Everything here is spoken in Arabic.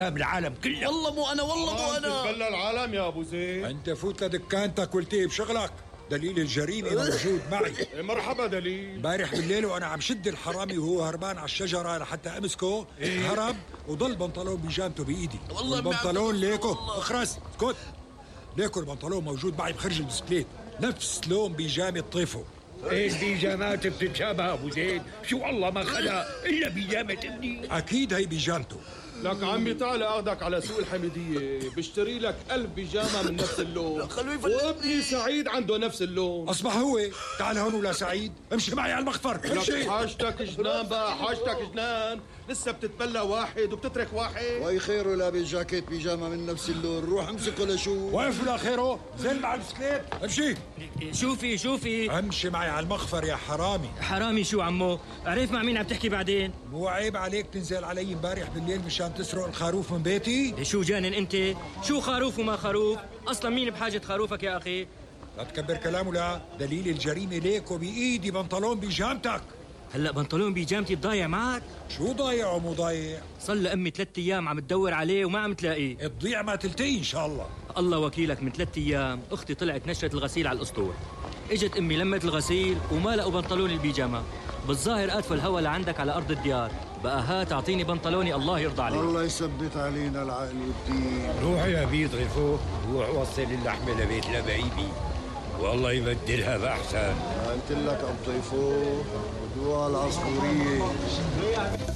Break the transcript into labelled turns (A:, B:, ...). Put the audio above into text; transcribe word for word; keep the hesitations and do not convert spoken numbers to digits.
A: بالعالم كله.
B: والله مو انا، والله مو انا.
C: تتبلى العالم يا ابو زيد.
A: انت فوت لدكانتك والتهي بشغلك. دليل الجريمه موجود معي.
C: مرحبا دليل.
A: امبارح بالليل وانا عم شد الحرامي وهو هربان على الشجره لحتى امسكه، هرب وضل بنطلون بيجامته بايدي.
B: والله
A: البنطلون ليكو اخرس اسكت. ليكو البنطلون موجود معي بخرج البسكليت، نفس لون بيجامه طيفه.
D: ايه البيجامات بتتشابه ابو زيد، شو الله ما خلق الا بيجامه ابني.
A: اكيد هي بيجامته.
C: لك عمي تعال اخذك على سوق الحميدية، بشتري لك ألف بيجامة من نفس اللون. وابني سعيد عنده نفس اللون.
A: اصبح هو. تعال هون ولا سعيد، امشي معي على المخفر.
C: لك حاجتك جنان بقى، حاجتك جنان. لسه بتتبلى واحد وبتترك واحد.
E: واي خيره لابس جاكيت بيجامة من نفس اللون، روح امسكه لشو.
A: واقف ولا خيره، زل مع البسكليت امشي.
F: شوفي شوفي
A: امشي معي على المخفر يا حرامي.
F: حرامي شو عمو؟ عرف مع مين عم تحكي بعدين؟
A: مو عيب عليك تنزل علي امبارح بالليل مشان تسرق الخروف من بيتي؟
F: شو جانن انت؟ شو خروف وما خروف؟ اصلا مين بحاجة خروفك يا اخي؟
A: لا تكبر كلامه. لا، دليل الجريمة ليك وبإيدي بنطلون بيجامتك.
F: هلا بنطلون بيجامتي بضايع معك؟
A: شو ضايع ومو ضايع؟
F: صار لها امي ثلاث ايام عم تدور عليه وما عم تلاقيه.
A: تضيع ما تلتقي ان شاء الله.
F: الله وكيلك، من ثلاث ايام اختي طلعت نشرت الغسيل على الاسطول، اجت امي لمت الغسيل وما لقوا بنطلون البيجامه، بالظاهر ادفوا الهوا لعندك على ارض الديار. بقى هات اعطيني بنطلوني الله يرضى عليك.
E: الله يثبت علينا العقل والدين.
D: روح يا بيض غفو، روح وصل اللحمه لبيت لبعيدي والله يبدلها باحسن.
E: قلت لك ابو طيفو ودوها العصفوريه.